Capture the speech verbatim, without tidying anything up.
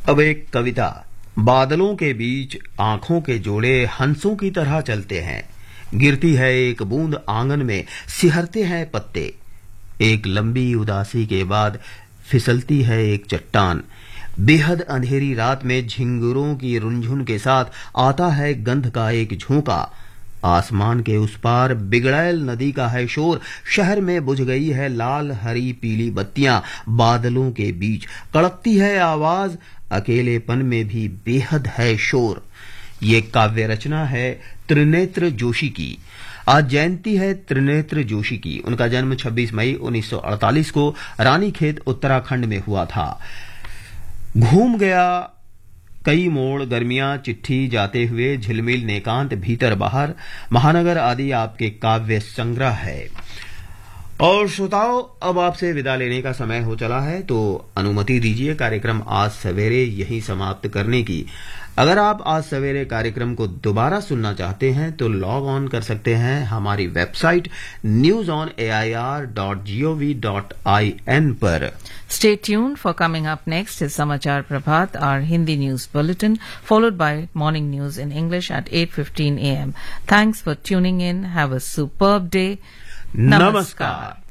अब एक कविता। बादलों के बीच आंखों के जोड़े हंसों की तरह चलते हैं। गिरती है एक बूंद आंगन में, सिहरते हैं पत्ते। एक लंबी उदासी के बाद फिसलती है एक चट्टान। बेहद अंधेरी रात में झिंगुरों की रुंझुन के साथ आता है गंध का एक झोंका। आसमान के उस पार बिगड़ैल नदी का है शोर। शहर में बुझ गई है लाल हरी पीली बत्तियां। बादलों के बीच कड़कती है आवाज, अकेलेपन में भी बेहद है शोर। ये काव्य रचना है त्रिनेत्र जोशी की। आज जयंती है त्रिनेत्र जोशी की। उनका जन्म छब्बीस मई उन्नीस सौ अड़तालीस को रानीखेत उत्तराखंड में हुआ था। घूम गया कई मोड़, गर्मियां चिट्ठी जाते हुए, झिलमिल नेकांत भीतर बाहर, महानगर आदि आपके काव्य संग्रह है। और श्रोताओं, अब आपसे विदा लेने का समय हो चला है, तो अनुमति दीजिए कार्यक्रम आज सवेरे यहीं समाप्त करने की। अगर आप आज सवेरे कार्यक्रम को दोबारा सुनना चाहते हैं तो लॉग ऑन कर सकते हैं हमारी website news on A I R dot G O V dot I N पर। Stay tuned for coming up next is Samachar Prabhat, our Hindi news bulletin, followed by morning news in English at eight fifteen a m. Thanks for tuning in. Have a superb day. Namaskar. Namaskar.